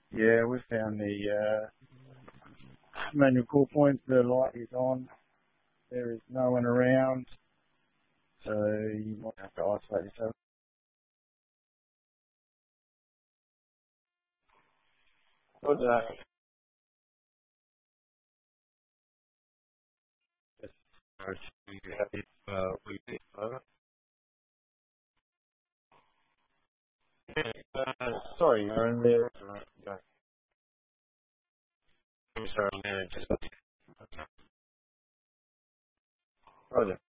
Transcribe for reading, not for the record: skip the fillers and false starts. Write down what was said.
Yeah, we found the manual call point. The light is on. There is no one around, so you might have to isolate yourself. Good day. You have it, we did, sorry, Aaron, there. I'm sorry, man, just. Roger.